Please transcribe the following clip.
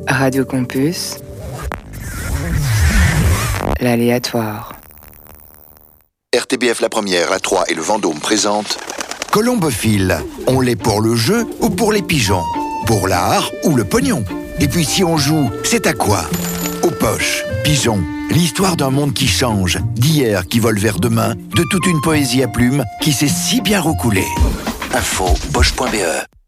Radio Campus, l'aléatoire. RTBF La Première, la 3 et le Vendôme présentent Colombophile, on l'est pour le jeu ou pour les pigeons, pour l'art ou le pognon. Et puis si on joue, c'est à quoi? Aux poches, pigeons, l'histoire d'un monde qui change, d'hier qui vole vers demain, de toute une poésie à plumes qui s'est si bien recoulée. info poche.be.